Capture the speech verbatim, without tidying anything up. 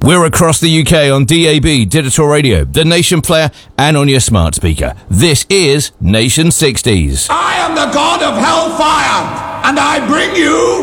We're across the U K on D A B, Digital Radio, the Nation Player, and on your smart speaker. This is Nation sixties. I am the god of hellfire, and I bring you